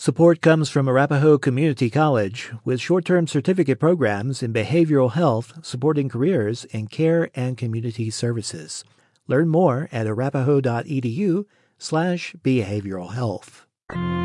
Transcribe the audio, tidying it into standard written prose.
Support comes from Arapahoe Community College with short-term certificate programs in behavioral health supporting careers in care and community services. Learn more at arapahoe.edu/behavioral health.